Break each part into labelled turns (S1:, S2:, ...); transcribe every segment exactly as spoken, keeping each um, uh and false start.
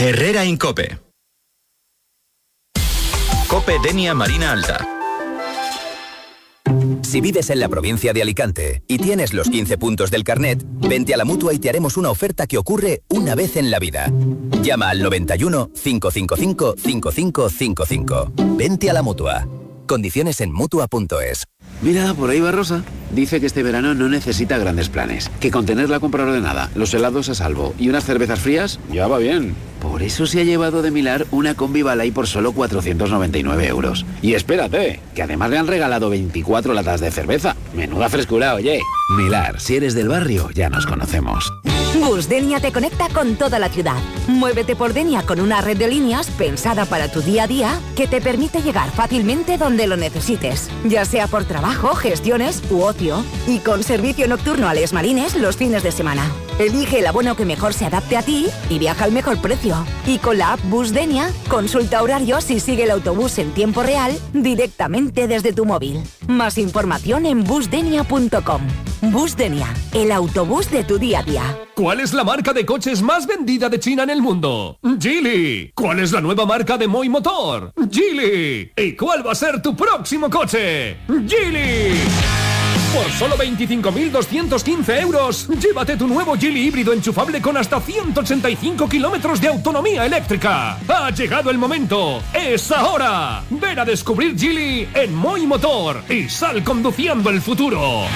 S1: Herrera Incope. Cope Denia Marina Alta.
S2: Si vives en la provincia de Alicante y tienes los quince puntos del carnet, vente a la Mutua y te haremos una oferta que ocurre una vez en la vida. Llama al noventa y uno, cinco cinco cinco, cinco cinco cinco cinco. Vente a la Mutua. Condiciones en Mutua punto es.
S3: Mira, por ahí va Rosa. Dice que este verano no necesita grandes planes. Que con tener la compra ordenada, los helados a salvo y unas cervezas frías, ya va bien. Por eso se ha llevado de Milar una combi Balay por solo cuatrocientos noventa y nueve euros. Y espérate, que además le han regalado veinticuatro latas de cerveza. Menuda frescura, oye. Milar, si eres del barrio, ya nos conocemos.
S4: Bus Denia te conecta con toda la ciudad. Muévete por Denia con una red de líneas pensada para tu día a día que te permite llegar fácilmente donde lo necesites, ya sea por trabajo, gestiones u ocio. Y con servicio nocturno a Les Marines los fines de semana. Elige el abono que mejor se adapte a ti y viaja al mejor precio. Y con la app Bus Denia, consulta horarios y sigue el autobús en tiempo real directamente desde tu móvil. Más información en busdenia punto com. Bus Denia, el autobús de tu día a día.
S5: ¿Cuál es la marca de coches más vendida de China en el mundo? Geely. ¿Cuál es la nueva marca de Moi Motor? Geely. ¿Y cuál va a ser tu próximo coche? Geely. Por solo veinticinco mil doscientos quince euros, llévate tu nuevo Geely híbrido enchufable con hasta ciento ochenta y cinco kilómetros de autonomía eléctrica. Ha llegado el momento. ¡Es ahora! Ven a descubrir Geely en Moi Motor y sal conduciendo el futuro.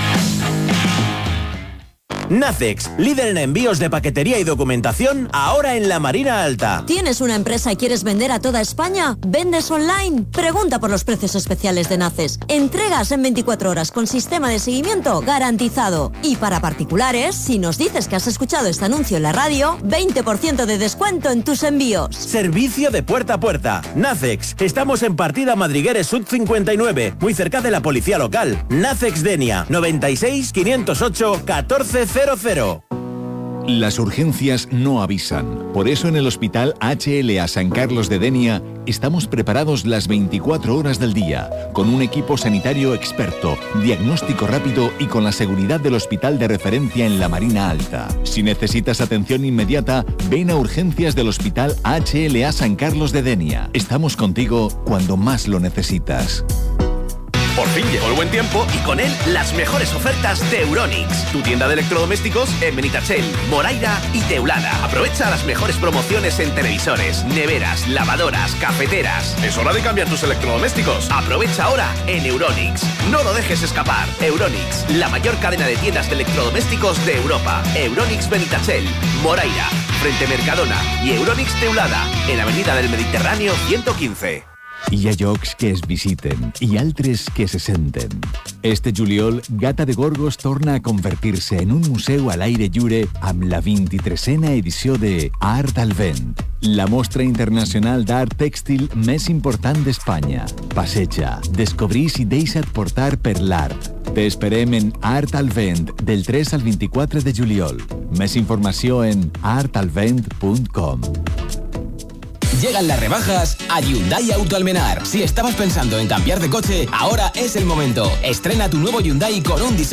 S6: Nacex, líder en envíos de paquetería y documentación, ahora en la Marina Alta.
S7: ¿Tienes una empresa y quieres vender a toda España? ¿Vendes online? Pregunta por los precios especiales de Nacex. Entregas en veinticuatro horas con sistema de seguimiento garantizado. Y para particulares, si nos dices que has escuchado este anuncio en la radio, veinte por ciento de descuento en tus envíos.
S6: Servicio de puerta a puerta. Nacex. Estamos en Partida Madrigueres Sud cincuenta y nueve, muy cerca de la policía local. Nacex Denia, noventa y seis, quinientos ocho, catorce cero cero.
S8: Las urgencias no avisan. Por eso en el Hospital H L A San Carlos de Denia estamos preparados las veinticuatro horas del día, con un equipo sanitario experto, diagnóstico rápido y con la seguridad del hospital de referencia en la Marina Alta. Si necesitas atención inmediata, ven a urgencias del Hospital H L A San Carlos de Denia. Estamos contigo cuando más lo necesitas.
S9: Por fin llegó el buen tiempo y con él las mejores ofertas de Euronics, tu tienda de electrodomésticos en Benitachell, Moraira y Teulada. Aprovecha las mejores promociones en televisores, neveras, lavadoras, cafeteras. Es hora de cambiar tus electrodomésticos. Aprovecha ahora en Euronics. No lo dejes escapar. Euronics, la mayor cadena de tiendas de electrodomésticos de Europa. Euronics Benitachell, Moraira, frente Mercadona y Euronics Teulada, en Avenida del Mediterráneo ciento quince.
S8: Hi ha llocs que es visiten i altres que se senten. Este juliol, Gata de Gorgos torna a convertir-se en un museu a l'aire lliure amb la vint-i-tresena edició de Art al Vent, la mostra internacional d'art tèxtil més important d'Espanya. Passeja, descobrís i deixa't portar per l'art. Te esperem en Art al Vent del tres al veinticuatro de juliol. Més informació en art al vent punt com.
S10: Llegan las rebajas a Hyundai Auto Almenar. Si estabas pensando en cambiar de coche, ahora es el momento. Estrena tu nuevo Hyundai con un diseño